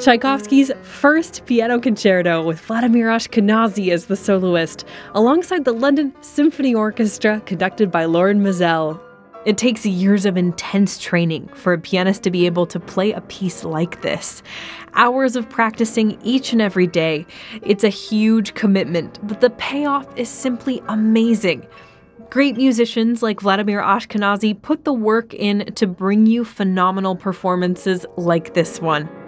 Tchaikovsky's first piano concerto with Vladimir Ashkenazy as the soloist, alongside the London Symphony Orchestra conducted by Lorin Maazel. It takes years of intense training for a pianist to be able to play a piece like this. Hours of practicing each and every day. It's a huge commitment, but the payoff is simply amazing. Great musicians like Vladimir Ashkenazy put the work in to bring you phenomenal performances like this one.